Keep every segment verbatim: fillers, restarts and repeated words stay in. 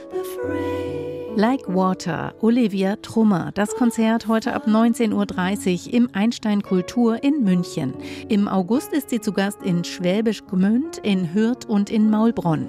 Like Water, Olivia Trummer. Das Konzert heute ab neunzehn Uhr dreißig im Einstein Kultur in München. Im August ist sie zu Gast in Schwäbisch Gmünd, in Hürth und in Maulbronn.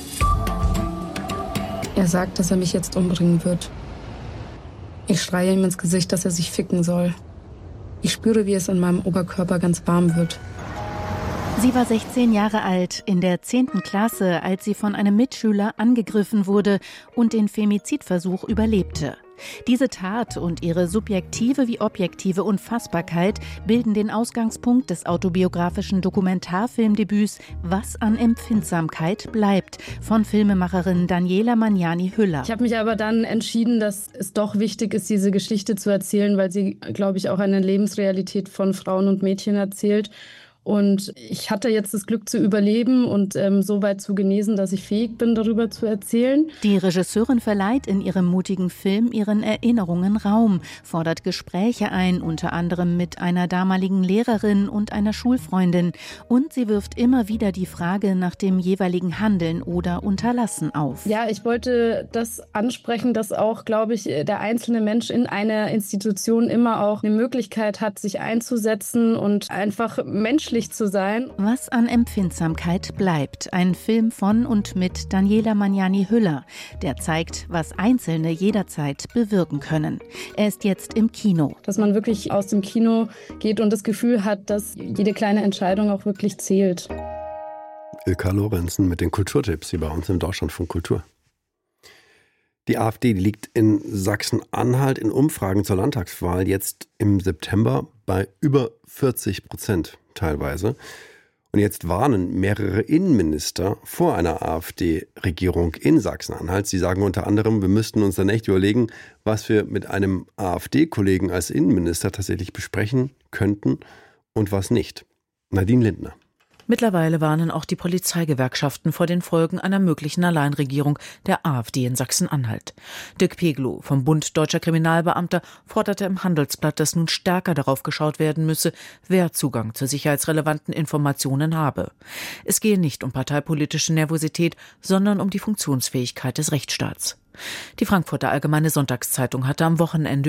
Er sagt, dass er mich jetzt umbringen wird. Ich schreie ihm ins Gesicht, dass er sich ficken soll. Ich spüre, wie es in meinem Oberkörper ganz warm wird. Sie war sechzehn Jahre alt, in der zehnten Klasse, als sie von einem Mitschüler angegriffen wurde und den Femizidversuch überlebte. Diese Tat und ihre subjektive wie objektive Unfassbarkeit bilden den Ausgangspunkt des autobiografischen Dokumentarfilmdebüts »Was an Empfindsamkeit bleibt« von Filmemacherin Daniela Magnani-Hüller. Ich habe mich aber dann entschieden, dass es doch wichtig ist, diese Geschichte zu erzählen, weil sie, glaube ich, auch eine Lebensrealität von Frauen und Mädchen erzählt. Und ich hatte jetzt das Glück zu überleben und ähm, so weit zu genesen, dass ich fähig bin, darüber zu erzählen. Die Regisseurin verleiht in ihrem mutigen Film ihren Erinnerungen Raum, fordert Gespräche ein, unter anderem mit einer damaligen Lehrerin und einer Schulfreundin. Und sie wirft immer wieder die Frage nach dem jeweiligen Handeln oder Unterlassen auf. Ja, ich wollte das ansprechen, dass auch, glaube ich, der einzelne Mensch in einer Institution immer auch eine Möglichkeit hat, sich einzusetzen und einfach menschlich zu sein. Was an Empfindsamkeit bleibt. Ein Film von und mit Daniela Magnani-Hüller, der zeigt, was Einzelne jederzeit bewirken können. Er ist jetzt im Kino. Dass man wirklich aus dem Kino geht und das Gefühl hat, dass jede kleine Entscheidung auch wirklich zählt. Ilka Lorenzen mit den Kulturtipps hier bei uns im Deutschlandfunk Kultur. Die AfD, die liegt in Sachsen-Anhalt in Umfragen zur Landtagswahl jetzt im September bei über vierzig Prozent teilweise. Und jetzt warnen mehrere Innenminister vor einer AfD-Regierung in Sachsen-Anhalt. Sie sagen unter anderem, wir müssten uns dann echt überlegen, was wir mit einem AfD-Kollegen als Innenminister tatsächlich besprechen könnten und was nicht. Nadine Lindner. Mittlerweile warnen auch die Polizeigewerkschaften vor den Folgen einer möglichen Alleinregierung der AfD in Sachsen-Anhalt. Dirk Peglow vom Bund Deutscher Kriminalbeamter forderte im Handelsblatt, dass nun stärker darauf geschaut werden müsse, wer Zugang zu sicherheitsrelevanten Informationen habe. Es gehe nicht um parteipolitische Nervosität, sondern um die Funktionsfähigkeit des Rechtsstaats. Die Frankfurter Allgemeine Sonntagszeitung hatte am Wochenende